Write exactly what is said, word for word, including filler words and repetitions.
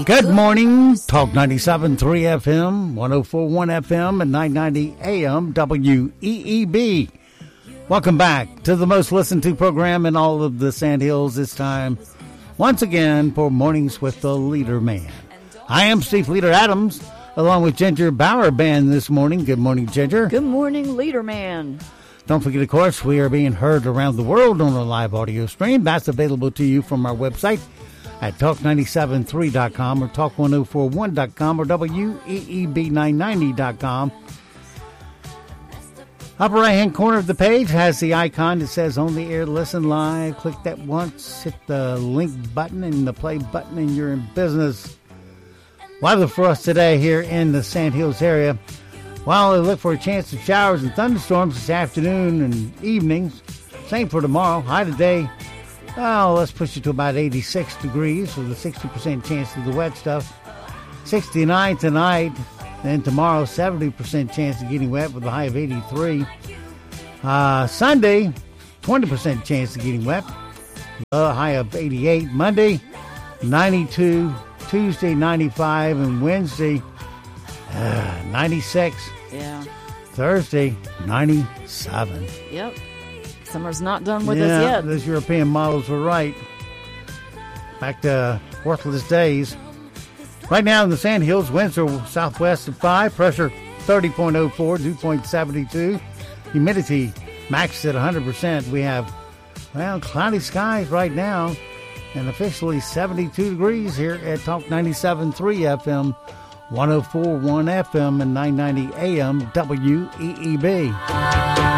Good morning, Talk ninety-seven point three F M, one oh four point one F M, and nine ninety A M W E E B. Welcome back to the most listened to program in all of the Sand Hills, this time once again for Mornings with the Leader Man. I am Steve Leader Adams, along with Ginger Bauer Band this morning. Good morning, Ginger. Good morning, Leader Man. Don't forget, of course, we are being heard around the world on a live audio stream. That's available to you from our website at talk nine seven three dot com or talk ten forty-one dot com or W E E B nine ninety dot com. Upper right-hand corner of the page has the icon that says On the Air Listen Live. Click that once, hit the link button and the play button, and you're in business. Weather for us today here in the Sand Hills area. Well, we look for a chance of showers and thunderstorms this afternoon and evenings. Same for tomorrow. High today, oh, let's push it to about eighty-six degrees with a sixty percent chance of the wet stuff. sixty-nine tonight. Then tomorrow, seventy percent chance of getting wet with a high of eighty-three. Uh, Sunday, twenty percent chance of getting wet. A high of eighty-eight. Monday, ninety-two. Tuesday, ninety-five. And Wednesday, uh, ninety-six. Yeah. Thursday, ninety-seven. Yep. Summer's not done with yeah, us yet. Those European models were right. Back to worthless days. Right now in the Sand Hills, winds are southwest of five, pressure thirty point oh four, dew point seventy-two, humidity maxed at one hundred percent. We have, well, cloudy skies right now, and officially seventy-two degrees here at Talk ninety-seven point three F M, one oh four point one F M, and nine ninety A M W E E B.